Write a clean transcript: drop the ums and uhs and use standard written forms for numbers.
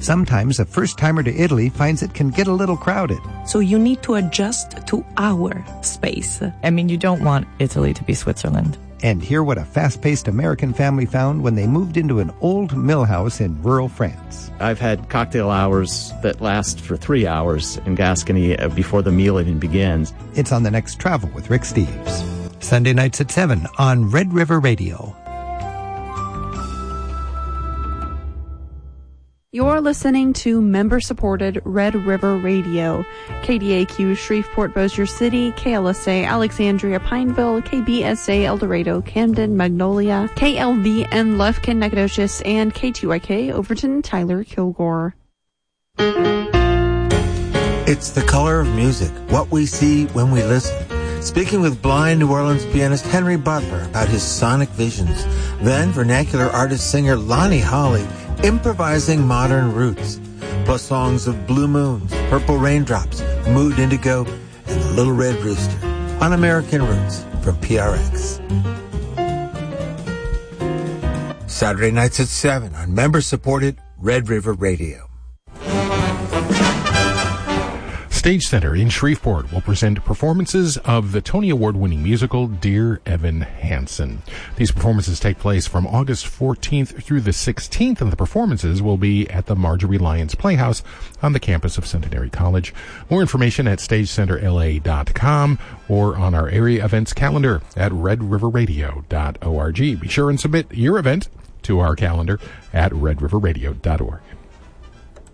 Sometimes a first-timer to Italy finds it can get a little crowded. So you need to adjust to our space. I mean, you don't want Italy to be Switzerland. And hear what a fast-paced American family found when they moved into an old mill house in rural France. I've had cocktail hours that last for 3 hours in Gascony before the meal even begins. It's on the next Travel with Rick Steves. Sunday nights at 7 on Red River Radio. You're listening to member-supported Red River Radio, KDAQ Shreveport Bossier City, KLSA Alexandria Pineville, KBSA El Dorado Camden Magnolia, KLVN Lufkin Nacogdoches, and K2IK Overton Tyler Kilgore. It's the color of music, what we see when we listen. Speaking with blind New Orleans pianist Henry Butler about his sonic visions. Then vernacular artist-singer Lonnie Holly improvising modern roots, plus songs of Blue Moons, Purple Raindrops, Mood Indigo, and The Little Red Rooster on American Roots from PRX. Saturday nights at 7 on member-supported Red River Radio. Stage Center in Shreveport will present performances of the Tony Award-winning musical Dear Evan Hansen. These performances take place from August 14th through the 16th, and the performances will be at the Marjorie Lyons Playhouse on the campus of Centenary College. More information at StageCenterLA.com or on our area events calendar at redriverradio.org. Be sure and submit your event to our calendar at redriverradio.org.